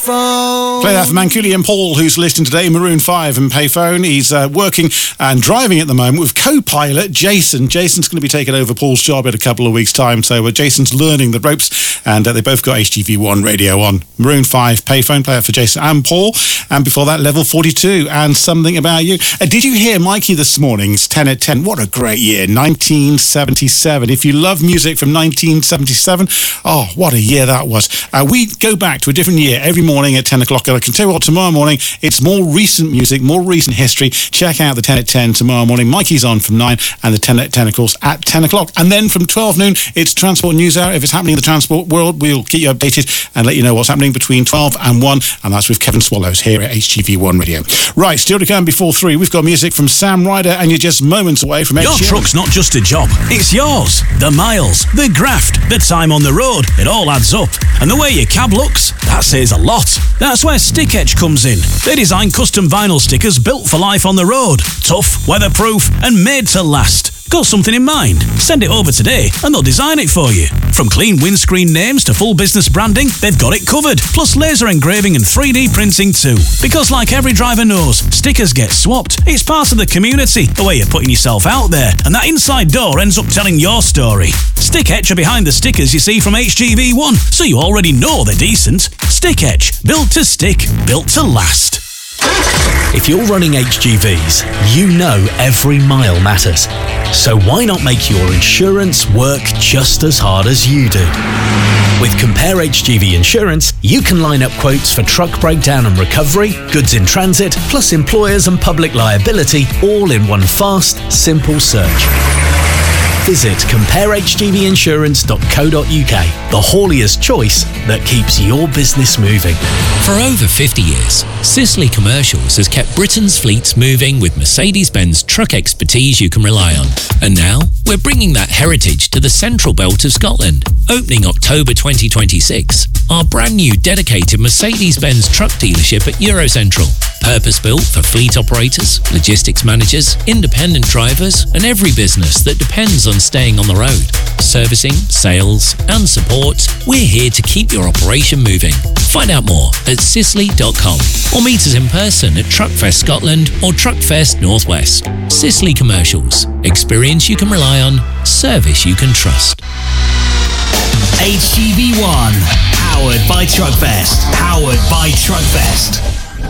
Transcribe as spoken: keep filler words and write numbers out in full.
Phone. Play that for Manculi and Paul, who's listening today, Maroon five and Payphone. He's uh, working and driving at the moment with co-pilot Jason. Jason's going to be taking over Paul's job in a couple of weeks' time, so uh, Jason's learning the ropes, and uh, they both got H G V one radio on. Maroon five, Payphone, play that for Jason and Paul. And before that, Level forty-two and Something About You. Uh, did you hear Mikey this morning's ten at ten? What a great year, nineteen seventy-seven. If you love music from nineteen seventy-seven, oh, what a year that was. Uh, we go back to a different year every morning at ten o'clock, and I can tell you what, tomorrow morning it's more recent music, more recent history. Check out the ten at ten tomorrow morning. Mikey's on from nine, and the ten at ten, of course, at ten o'clock. And then from twelve noon, it's Transport News Hour. If it's happening in the transport world, we'll keep you updated and let you know what's happening between twelve and one, and that's with Kevin Swallows here at H G V one Radio. Right, still to come before three, we've got music from Sam Ryder, and you're just moments away from Ed Your Sheeran. truck's not just a job, it's yours. The miles, the graft, the time on the road, it all adds up. And the way your cab looks, that says a lot. That's where Stick Etch comes in. They design custom vinyl stickers built for life on the road. Tough, weatherproof, and made to last. Got something in mind? Send it over today and they'll design it for you. From clean windscreen names to full business branding, they've got it covered. Plus laser engraving and three D printing too. Because like every driver knows, stickers get swapped. It's part of the community, the way you're putting yourself out there. And that inside door ends up telling your story. Stick Etch are behind the stickers you see from H G V one, so you already know they're decent. Stick Etch, built to stick, built to last. If you're running H G Vs, you know every mile matters. So why not make your insurance work just as hard as you do? With Compare H G V Insurance, you can line up quotes for truck breakdown and recovery, goods in transit, plus employers and public liability, all in one fast, simple search. Visit compare h g v insurance dot co dot u k, the haulier's choice that keeps your business moving. For over fifty years, Sisley Commercials has kept Britain's fleets moving with Mercedes-Benz truck expertise you can rely on. And now, we're bringing that heritage to the central belt of Scotland. Opening October twenty twenty-six, our brand new dedicated Mercedes-Benz truck dealership at Eurocentral. Purpose-built for fleet operators, logistics managers, independent drivers, and every business that depends on staying on the road. Servicing, sales, and support, we're here to keep your operation moving. Find out more at sisley dot com or meet us in person at Truckfest Scotland or Truckfest Northwest. Sisley Commercials. Experience you can rely on, service you can trust. H G V one, powered by Truckfest. Powered by Truckfest.